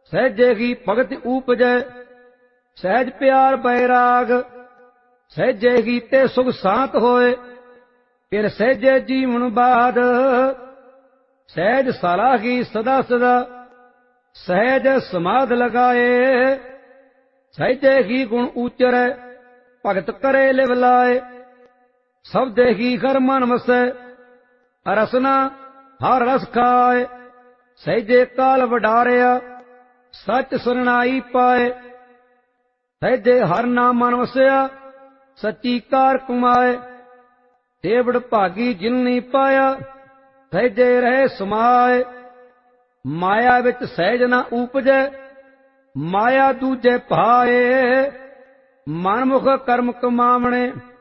सहजे ही भगत उपजै, सहज प्यार बैराग, सहजे ही ते सुख शांत होए, फिर सहजे जीवन बाद, सहज सलाही सदा सदा, सहज समाध लगाए, सहजे ही गुण उचरै, भगत करे लिव लाए, शब्दे ही घर मन वसै, रसना हर रस खाए, सहजे काल वडारिया, सच सुरनाई पाए, सहजे हर नाम मन वसया, सच्ची कार कमाए, देवड़ भागी जिननी पाया, सहजे रहे समाए, माया विच सहज न उपजै, माया दूजे भाए, मनमुख कर्म कमावणे,